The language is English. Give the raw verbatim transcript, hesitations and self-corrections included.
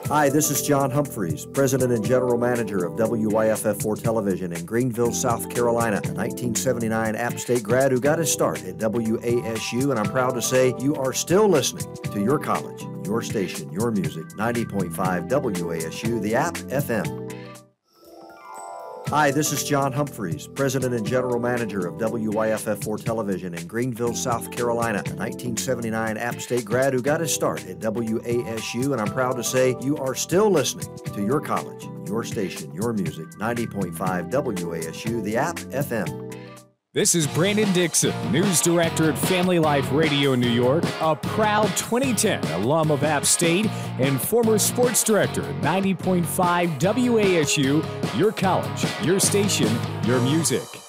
Hi, this is John Humphreys, President and General Manager of W Y F F four Television in Greenville, South Carolina, a nineteen seventy-nine App State grad who got his start at W A S U, and I'm proud to say you are still listening to your college, your station, your music, ninety point five W A S U, the App F M. Hi, this is John Humphreys, President and General Manager of W Y F F four Television in Greenville, South Carolina, a nineteen seventy-nine App State grad who got his start at W A S U, and I'm proud to say you are still listening to your college, your station, your music, ninety point five W A S U, the App F M. This is Brandon Dixon, News Director at Family Life Radio in New York, a proud twenty ten alum of App State, and former sports director at ninety point five W A S U, your college, your station, your music.